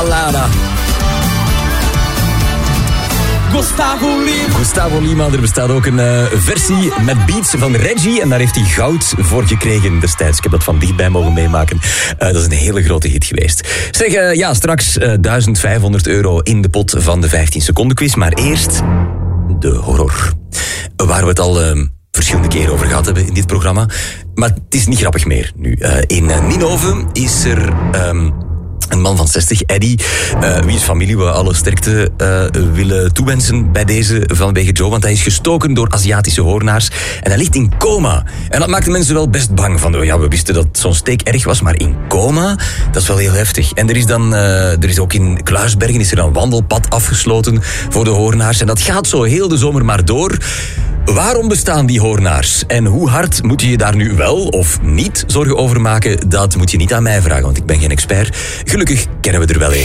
Ballada. Gustavo Lima. Er bestaat ook een versie met beats van Reggie. En daar heeft hij goud voor gekregen destijds. Ik heb dat van dichtbij mogen meemaken. Dat is een hele grote hit geweest. Zeg, ja, straks €1.500 in de pot van de 15 seconden quiz. Maar eerst de horror. Waar we het al verschillende keren over gehad hebben in dit programma. Maar het is niet grappig meer nu. In Ninove is er... een man van 60, Eddie, wiens familie we alle sterkte willen toewensen bij deze vanwege Joe, want hij is gestoken door Aziatische hoornaars en hij ligt in coma. En dat maakt de mensen wel best bang. Van, ja, we wisten dat zo'n steek erg was, maar in coma, dat is wel heel heftig. En er is ook in Kluisbergen is er een wandelpad afgesloten voor de hoornaars en dat gaat zo heel de zomer maar door. Waarom bestaan die hoornaars? En hoe hard moet je je daar nu wel of niet zorgen over maken? Dat moet je niet aan mij vragen, want ik ben geen expert. Gelukkig kennen we er wel een.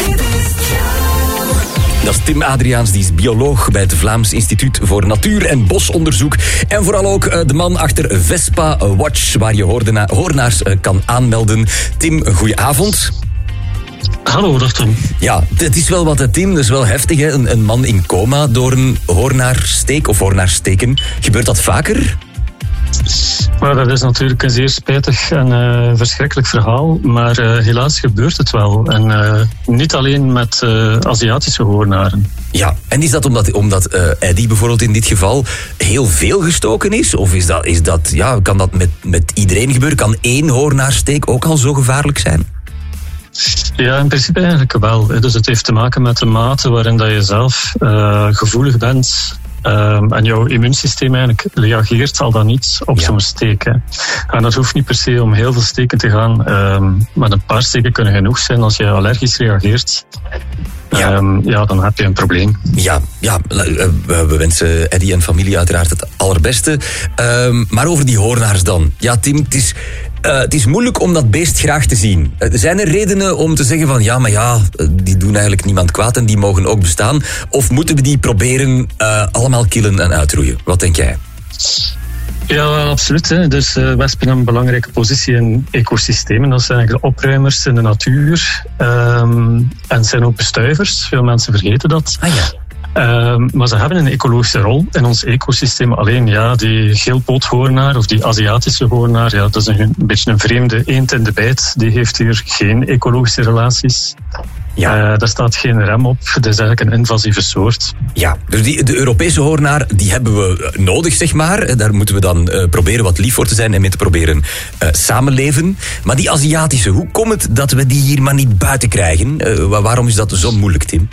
Dat is Tim Adriaans, die is bioloog bij het Vlaams Instituut voor Natuur- en Bosonderzoek. En vooral ook de man achter Vespa Watch, waar je hoornaars kan aanmelden. Tim, goedenavond. Hallo, dag Tom. Ja, het is wel wat, Tim. Dat is wel heftig, hè? Een man in coma door een hoornaarsteek of hoornaarsteken. Gebeurt dat vaker? Maar dat is natuurlijk een zeer spijtig en verschrikkelijk verhaal. Maar helaas gebeurt het wel. En niet alleen met Aziatische hoornaren. Ja, en is dat omdat Eddie bijvoorbeeld in dit geval heel veel gestoken is? Of is dat ja, kan dat met iedereen gebeuren? Kan één hoornaarsteek ook al zo gevaarlijk zijn? Ja, in principe eigenlijk wel. Dus het heeft te maken met de mate waarin dat je zelf gevoelig bent en jouw immuunsysteem eigenlijk reageert al dan niet op zo'n steek. Hè. En dat hoeft niet per se om heel veel steken te gaan, maar een paar steken kunnen genoeg zijn als je allergisch reageert. Ja, dan heb je een probleem. Ja, we wensen Eddie en familie uiteraard het allerbeste. Maar over die hoornaars dan. Ja, Tim, het is moeilijk om dat beest graag te zien. Zijn er redenen om te zeggen van die doen eigenlijk niemand kwaad en die mogen ook bestaan? Of moeten we die proberen allemaal killen en uitroeien? Wat denk jij? Ja, absoluut. Hè. Dus wespen hebben een belangrijke positie in ecosystemen. Dat zijn eigenlijk de opruimers in de natuur. En zijn ook bestuivers. Veel mensen vergeten dat. Ah ja. Maar ze hebben een ecologische rol in ons ecosysteem. Alleen die geelpoothoornaar of die Aziatische hoornaar, dat is een beetje een vreemde eend in de bijt. Die heeft hier geen ecologische relaties. Ja. Daar staat geen rem op. Het is eigenlijk een invasieve soort. Ja, dus de Europese hoornaar, die hebben we nodig, zeg maar. Daar moeten we dan proberen wat lief voor te zijn en mee te proberen samenleven. Maar die Aziatische, hoe komt het dat we die hier maar niet buiten krijgen? Waarom is dat zo moeilijk, Tim?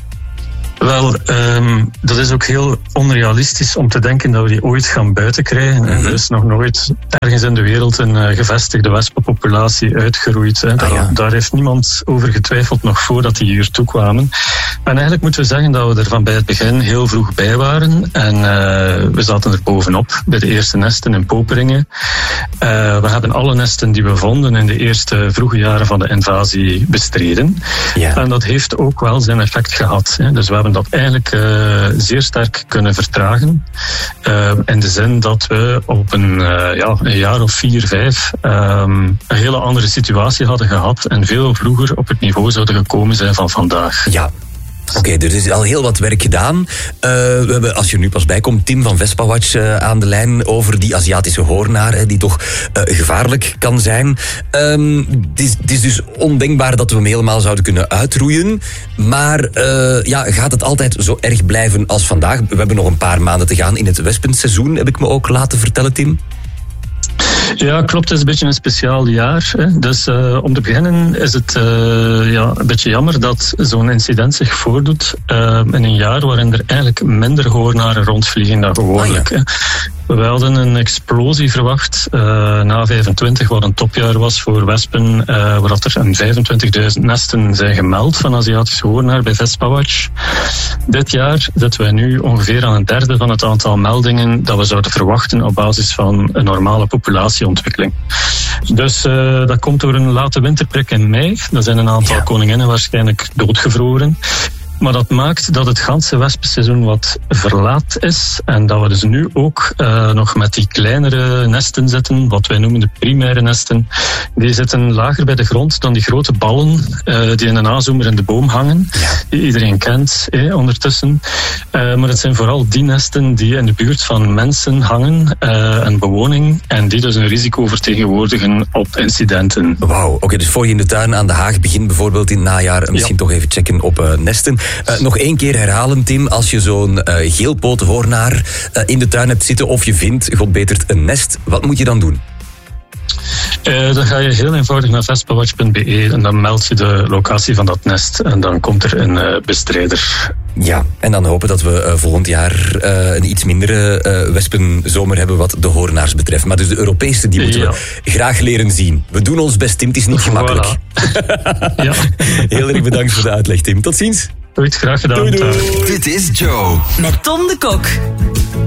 Wel, dat is ook heel onrealistisch om te denken dat we die ooit gaan buiten krijgen. Mm-hmm. Er is nog nooit ergens in de wereld een gevestigde wespenpopulatie uitgeroeid. Hè. Daar heeft niemand over getwijfeld nog voordat die hier toe kwamen. En eigenlijk moeten we zeggen dat we er van bij het begin heel vroeg bij waren. En we zaten er bovenop bij de eerste nesten in Poperingen. We hebben alle nesten die we vonden in de eerste vroege jaren van de invasie bestreden. Ja. En dat heeft ook wel zijn effect gehad. Hè. Dus we hebben dat eigenlijk zeer sterk kunnen vertragen. In de zin dat we op een jaar of 4, 5 een hele andere situatie hadden gehad en veel vroeger op het niveau zouden gekomen zijn van vandaag. Ja. Oké, er is al heel wat werk gedaan. We hebben, als je er nu pas bij komt, Tim van Vespa Watch aan de lijn over die Aziatische hoornaar, die toch gevaarlijk kan zijn. Het is dus ondenkbaar dat we hem helemaal zouden kunnen uitroeien. Maar gaat het altijd zo erg blijven als vandaag? We hebben nog een paar maanden te gaan in het wespenseizoen, heb ik me ook laten vertellen, Tim. Ja, klopt. Het is een beetje een speciaal jaar. Hè. Dus om te beginnen is het een beetje jammer dat zo'n incident zich voordoet in een jaar waarin er eigenlijk minder hoornaren rondvliegen dan gewoonlijk. Ja. We hadden een explosie verwacht na 25, wat een topjaar was voor wespen, waar er 25.000 nesten zijn gemeld van Aziatische hoornaar bij Vespa Watch. Dit jaar zitten wij nu ongeveer aan een derde van het aantal meldingen dat we zouden verwachten op basis van een normale populatieontwikkeling. Dus dat komt door een late winterprik in mei. Er zijn een aantal koninginnen waarschijnlijk doodgevroren. Maar dat maakt dat het ganse wespenseizoen wat verlaat is. En dat we dus nu ook nog met die kleinere nesten zitten, wat wij noemen de primaire nesten. Die zitten lager bij de grond dan die grote ballen die in een aanzoemer in de boom hangen. Die iedereen kent ondertussen. Maar het zijn vooral die nesten die in de buurt van mensen hangen en bewoning. En die dus een risico vertegenwoordigen op incidenten. Wauw, oké, dus voor je in de tuin aan de Haag begint bijvoorbeeld in het najaar, misschien toch even checken op nesten. Nog één keer herhalen, Tim, als je zo'n geelpoothoornaar in de tuin hebt zitten of je vindt, god betert, een nest, wat moet je dan doen? Dan ga je heel eenvoudig naar vespawatch.be en dan meld je de locatie van dat nest en dan komt er een bestrijder. Ja, en dan hopen dat we volgend jaar een iets mindere wespenzomer hebben wat de hoornaars betreft. Maar dus de Europese, die moeten we graag leren zien. We doen ons best, Tim, het is niet gemakkelijk. Voilà. Ja. Heel erg bedankt voor de uitleg, Tim. Tot ziens. Goed, graag gedaan. Doei, doei. Dit is Joe. Met Tom de Kok.